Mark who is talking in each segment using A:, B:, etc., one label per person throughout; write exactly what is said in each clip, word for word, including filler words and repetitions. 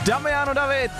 A: Damiano David.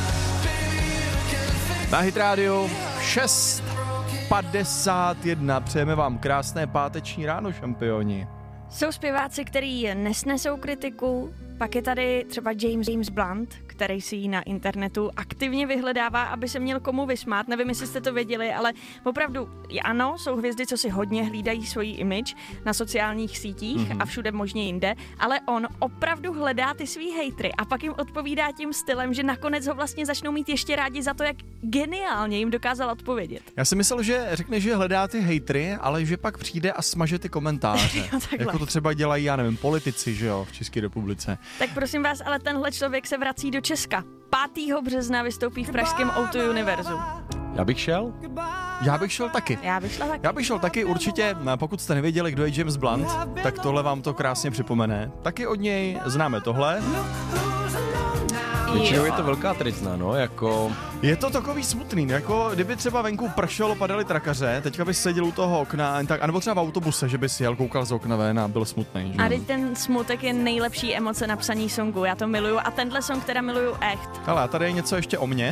A: Na Hit Radio šest padesát jedna. Přejeme vám krásné páteční ráno, šampioni.
B: Jsou zpěváci, který nesnesou kritiku, pak je tady třeba James, James Blunt, který si ji na internetu aktivně vyhledává, aby se měl komu vysmát. Nevím, jestli jste to věděli, ale opravdu ano, jsou hvězdy, co si hodně hlídají svoji image na sociálních sítích mm-hmm. a všude možně jinde, ale on opravdu hledá ty svý hejtry a pak jim odpovídá tím stylem, že nakonec ho vlastně začnou mít ještě rádi za to, jak geniálně jim dokázal odpovědět.
A: Já si myslel, že řekne, že hledá ty hejtry, ale že pak přijde a smaže ty komentáře.
B: Jo,
A: jako to třeba dělají, já nevím, politici, že jo, v České republice.
B: Tak prosím vás, ale tenhle člověk se vrací do Česka. pátého března vystoupí v pražském O dva Univerzu.
C: Já bych šel?
A: Já bych šel taky.
B: Já bych šla taky.
A: Já bych šel taky určitě, pokud jste nevěděli, kdo je James Blunt, tak tohle vám to krásně připomene. Taky od něj známe tohle.
C: Většinou je to velká tricna, no, jako...
A: Je to takový smutný, jako kdyby třeba venku pršelo, padaly trakaře, teďka bys seděl u toho okna, tak, anebo třeba v autobuse, že bys jel, koukal z okna ven a byl smutný. Že?
B: A teď ten smutek je nejlepší emoce na psaní songu, já to miluju a tenhle song teda miluju echt.
A: Ale a tady je něco ještě o mně.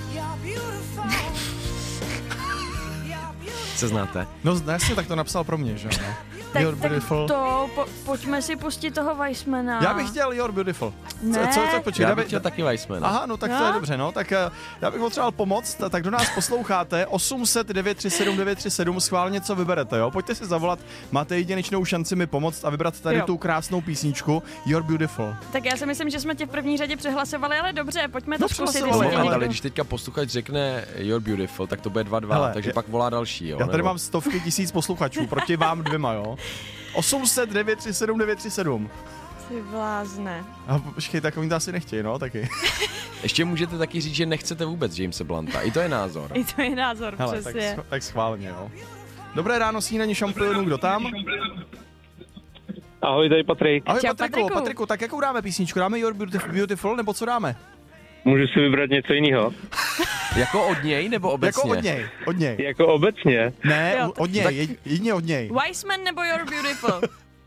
C: Se znáte?
A: No jasně, tak to napsal pro mě, že no.
B: Tak,
A: You're
B: tak
A: beautiful.
B: to, po, pojďme si pustit toho Weissmana.
A: Já bych chtěl You're beautiful.
B: Ne.
A: Co, co, počkej,
C: Já bych chtěl taky Weissmana.
A: Aha, no tak
B: no?
A: to je dobře, no, tak já bych potřeboval pomoct, tak do nás posloucháte, osm set devět tři sedm devět tři sedm, schválně co vyberete, jo, pojďte si zavolat, máte jedinečnou šanci mi pomoct a vybrat tady
B: jo.
A: tu krásnou písničku You're beautiful.
B: Tak já si myslím, že jsme tě v první řadě přehlasovali, ale dobře, pojďme to
A: No,
B: zkusit.
A: přehlasovali,
B: jestli
A: ale-
B: tě
C: Ale
B: někdo-
C: když teďka posluchač řekne You're beautiful, tak to bude dva dva,
A: Hele,
C: takže
A: je-
C: pak volá další, jo?
A: Já tady
C: nebo-
A: mám stovky tisíc posluchačů proti vám dvěma, jo. osm set devět tři sedm devět tři sedm.
B: Ty blázne.
A: A počkej, tak oni to asi nechtějí, no, taky.
C: Ještě můžete taky říct, že nechcete vůbec Jamese Blunta, i to je názor.
B: I to je názor,
A: Hele, tak,
B: přesně.
A: sch- tak schválně, jo. Dobré ráno, snídaní šampionů, kdo tam?
D: Ahoj, tady Patrik.
A: Ahoj
B: Čau,
A: Patriku,
B: Patriku.
A: Patriku, tak jakou dáme písničku? Dáme You're Beautif- Beautiful, nebo co dáme?
D: Můžu si vybrat něco jiného?
C: Jako od něj, nebo obecně?
A: Jako od něj, od něj.
D: Jako obecně?
A: Ne,
B: Jo.
A: od něj,
C: Tak-
A: jed- jedině od něj.
B: Weissman nebo You're beautiful?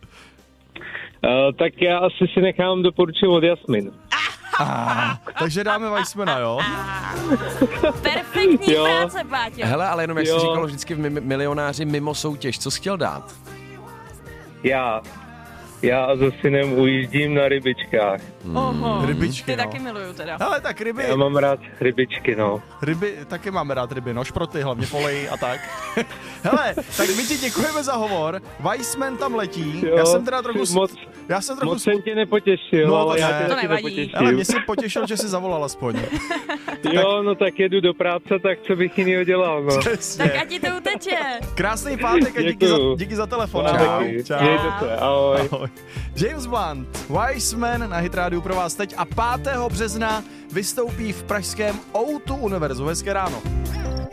D: Uh, tak já asi si nechám doporučit od Jasmin.
A: Ah, takže dáme Weissmana, jo?
B: Perfektní
D: Jo.
B: práce, Páťo.
C: Hele, ale jenom jak
D: Jo.
C: jsi říkalo vždycky v mi- milionáři mimo soutěž, co jsi chtěl dát?
D: Já. Já a za synem ujíždím na rybičkách.
B: Oho,
A: Rybičky,
B: ty
A: no.
B: taky miluju teda.
A: Hele, tak ryby,
D: Já mám rád rybičky, no.
A: ryby, taky máme rád ryby, no, šproty, hlavně polej a tak. Hele, tak my ti děkujeme za hovor, Weissman tam letí,
D: Jo,
A: já jsem teda trochu, s-
D: moc,
A: já jsem trochu,
D: moc
A: s-
D: jsem tě nepotěšil,
A: No, to
D: ale já
A: ne.
D: tě
B: To
D: taky
B: nevadí.
D: nepotěším.
A: ale mě si potěšil, že jsi zavolal aspoň.
D: Jo, no tak jedu do práce, tak co bych jinýho dělal, no.
A: Přesně.
B: Tak ať ti to uteče.
A: Krásný pátek a díky za,
D: Děkuju.
A: díky za telefon.
D: Ona
A: Čau.
D: taky.
A: Čau.
D: Mějte se, ahoj.
A: Ahoj. James Blunt, Weissman na Hit Radio pro vás teď a pátého března vystoupí v pražském O dva Univerzu. Hezké ráno.